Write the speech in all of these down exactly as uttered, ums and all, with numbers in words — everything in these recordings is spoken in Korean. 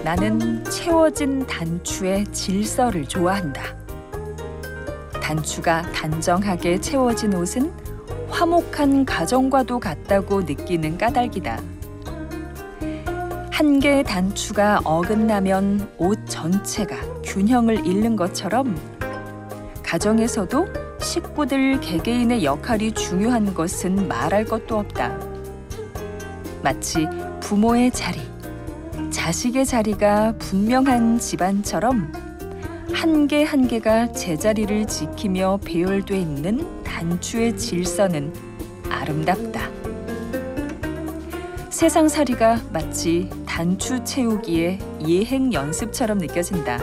나는 채워진 단추의 질서를 좋아한다. 단추가 단정하게 채워진 옷은 화목한 가정과도 같다고 느끼는 까닭이다. 한 개의 단추가 어긋나면 옷 전체가 균형을 잃는 것처럼 가정에서도 식구들 개개인의 역할이 중요한 것은 말할 것도 없다. 마치 부모의 자리, 자식의 자리가 분명한 집안처럼 한 개 한 개가 제자리를 지키며 배열돼 있는 단추의 질서는 아름답다. 세상살이가 마치 단추 채우기의 예행 연습처럼 느껴진다.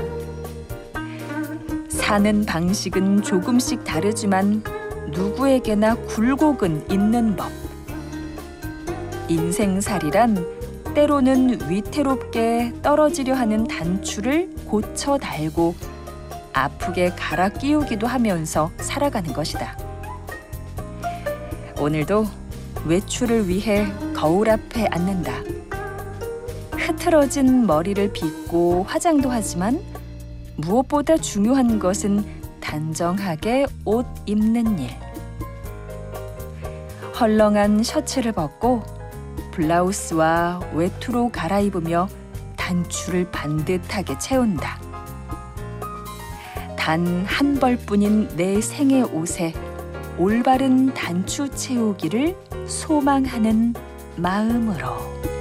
사는 방식은 조금씩 다르지만 누구에게나 굴곡은 있는 법. 인생살이란 때로는 위태롭게 떨어지려 하는 단추를 고쳐 달고 아프게 갈아 끼우기도 하면서 살아가는 것이다. 오늘도 외출을 위해 거울 앞에 앉는다. 흐트러진 머리를 빗고 화장도 하지만 무엇보다 중요한 것은 단정하게 옷 입는 일. 헐렁한 셔츠를 벗고 블라우스와 외투로 갈아입으며 단추를 반듯하게 채운다. 단 한 벌뿐인 내 생의 옷에 올바른 단추 채우기를 소망하는 마음으로.